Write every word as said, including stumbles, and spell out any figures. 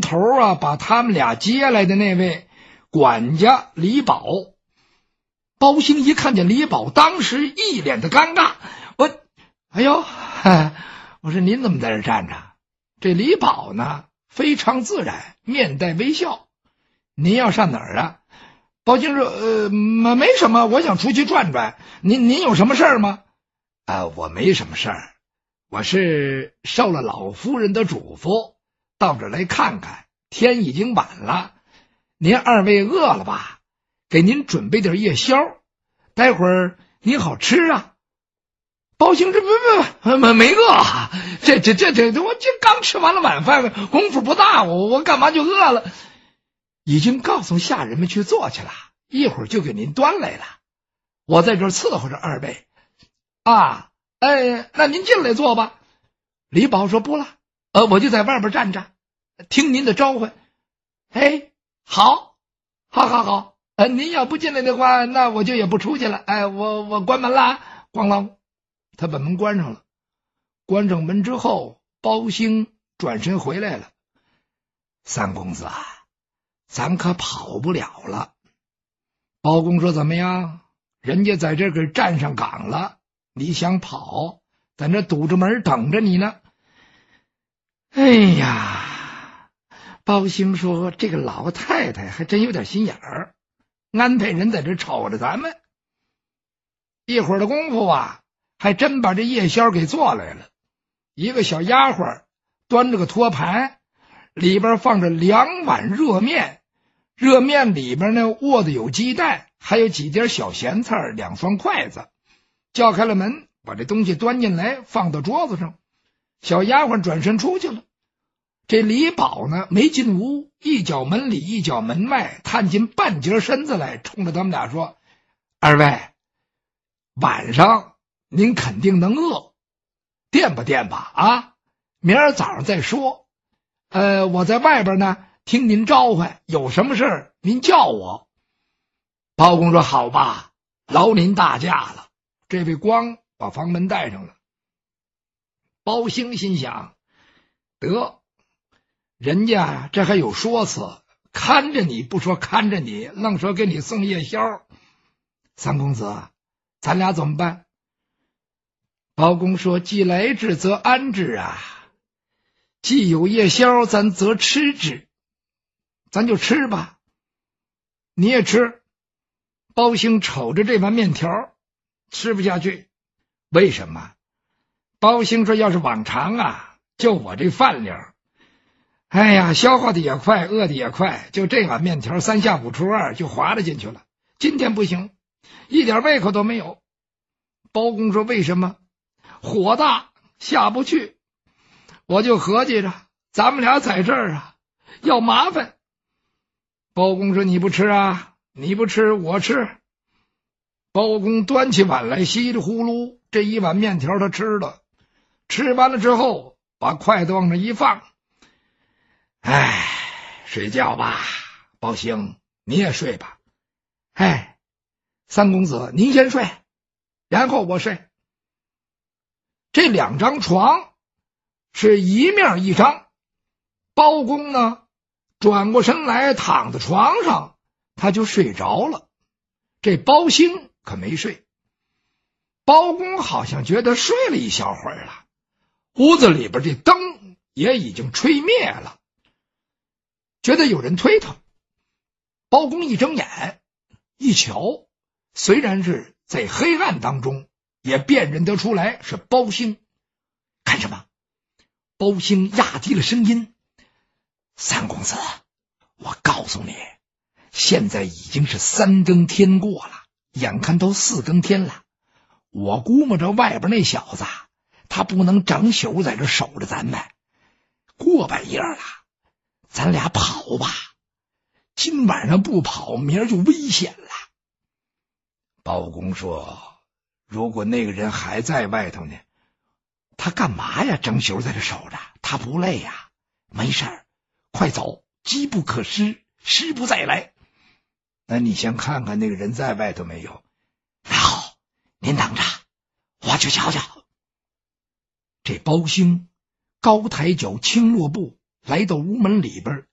头啊把他们俩接来的那位管家李宝。包兴一看见李宝，当时一脸的尴尬。我哎呦，嗨，我说您怎么在这站着？这李宝呢非常自然，面带微笑。您要上哪儿啊？包兴说呃没没什么，我想出去转转。您您有什么事儿吗？啊，我没什么事儿，我是受了老夫人的嘱咐，到这儿来看看。天已经晚了，您二位饿了吧？给您准备点夜宵，待会儿您好吃啊。包兴这不不没没饿啊，这这这这我这刚吃完了晚饭，功夫不大，我我干嘛就饿了？已经告诉下人们去做去了，一会儿就给您端来了。我在这儿伺候着二位啊。哎，那您进来坐吧。李宝说不了，呃，我就在外边站着，听您的召唤。哎，好，好，好，好。呃，您要不进来的话，那我就也不出去了。哎，我我关门了，咣啷，他把门关上了。关上门之后，包兴转身回来了。三公子啊，咱可跑不了了。包公说怎么样？人家在这给站上岗了，你想跑，在那堵着门等着你呢。哎呀，包兴说这个老太太还真有点心眼儿，安排人在这瞅着咱们。一会儿的功夫啊，还真把这夜宵给做来了。一个小丫鬟端着个托盘，里边放着两碗热面，热面里边呢卧的有鸡蛋，还有几碟小咸菜，两双筷子。叫开了门，把这东西端进来，放到桌子上。小丫鬟转身出去了。这李宝呢没进屋，一脚门里一脚门外，探进半截身子来，冲着他们俩说：二位，晚上您肯定能饿，垫吧垫吧啊，明儿早上再说。呃，我在外边呢，听您召唤，有什么事您叫我。包公说好吧，劳您大驾了。这位光把房门带上了。包兴心想，得，人家这还有说辞，看着你不说看着你，愣说给你送夜宵。三公子，咱俩怎么办？包公说既来之则安之啊，既有夜宵咱则吃之，咱就吃吧。你也吃。包兴瞅着这碗面条吃不下去。为什么？包兴说要是往常啊，就我这饭量，哎呀，消化的也快，饿的也快，就这碗面条三下五除二就划了进去了。今天不行，一点胃口都没有。包公说为什么？火大下不去。我就合计着咱们俩在这儿啊要麻烦。包公说你不吃啊？你不吃我吃。包公端起碗来，稀里呼噜这一碗面条他吃了。吃完了之后把筷子往那一放，哎，睡觉吧。包兴你也睡吧。哎，三公子您先睡，然后我睡。这两张床是一面一张。包公呢转过身来躺在床上，他就睡着了。这包兴可没睡。包公好像觉得睡了一小会儿了，屋子里边这灯也已经吹灭了，觉得有人推他。包公一睁眼一瞧，虽然是在黑暗当中，也辨认得出来是包兴。干什么？包兴压低了声音：三公子，我告诉你，现在已经是三更天过了，眼看都四更天了。我估摸着外边那小子他不能整宿在这守着咱们，过半夜了，咱俩跑吧。今晚上不跑，明儿就危险了。包公说，如果那个人还在外头呢，他干嘛呀？整宿在这守着，他不累呀？没事儿，快走，机不可失，失不再来。那你先看看那个人在外头没有。那好，您等着，我去瞧瞧。这包兴高抬脚轻落步，来到屋门里边，